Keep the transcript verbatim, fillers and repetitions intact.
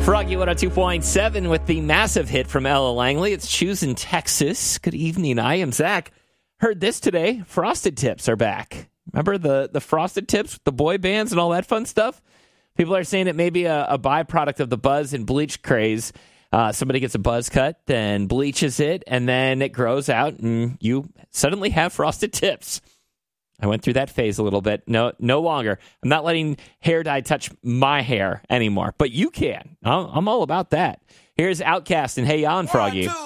Froggy one oh two point seven with the massive hit from Ella Langley. It's Choosing Texas. Good evening. I am Zach. Heard this today. Frosted Tips are back. Remember the, the Frosted Tips with the boy bands and all that fun stuff? People are saying it may be a, a byproduct of the buzz and bleach craze. Uh, somebody gets a buzz cut, then bleaches it, and then it grows out, and you suddenly have Frosted Tips. I went through that phase a little bit. No, no longer. I'm not letting hair dye touch my hair anymore, but you can. I'm I'm all about that. Here's Outkast and Hey Ya on Froggy.